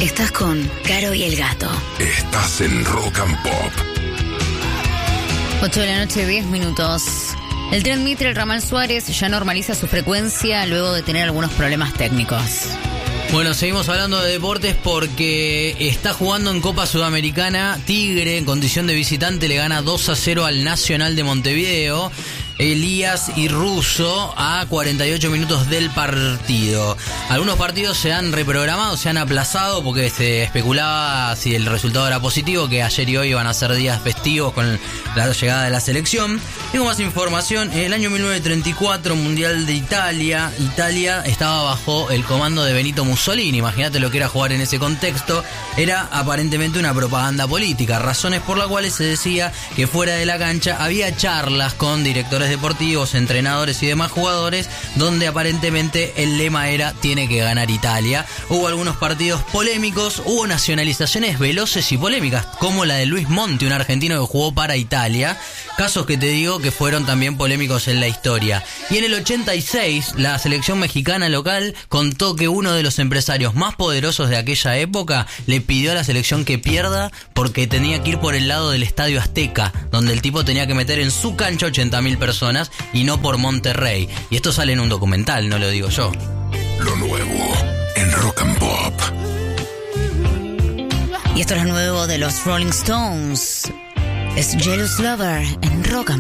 Estás con Caro y el Gato. Estás en Rock and Pop. 8 de la noche, 10 minutos. El tren Mitre, el ramal Suárez, ya normaliza su frecuencia luego de tener algunos problemas técnicos. Bueno, seguimos hablando de deportes porque está jugando en Copa Sudamericana. Tigre, en condición de visitante, le gana 2-0 al Nacional de Montevideo. Elías y Russo a 48 minutos del partido. Algunos partidos se han reprogramado, se han aplazado porque se especulaba si el resultado era positivo, que ayer y hoy iban a ser días festivos con la llegada de la selección. Tengo más información. En el año 1934, Mundial de Italia. Italia estaba bajo el comando de Benito Mussolini. Imagínate lo que era jugar en ese contexto. Era aparentemente una propaganda política, razones por las cuales se decía que fuera de la cancha había charlas con directores deportivos, entrenadores y demás jugadores, donde aparentemente el lema era tiene que ganar Italia. Hubo algunos partidos polémicos, hubo nacionalizaciones veloces y polémicas, como la de Luis Monti, un argentino que jugó para Italia, casos que te digo que fueron también polémicos en la historia. Y en el 86, la selección mexicana local contó que uno de los empresarios más poderosos de aquella época le pidió a la selección que pierda porque tenía que ir por el lado del Estadio Azteca, donde el tipo tenía que meter en su cancha 80.000 personas y no por Monterrey. Y esto sale en un documental, no lo digo yo. Lo nuevo en Rock and Pop. Y esto es lo nuevo de los Rolling Stones. Es Jealous Lover en Rock and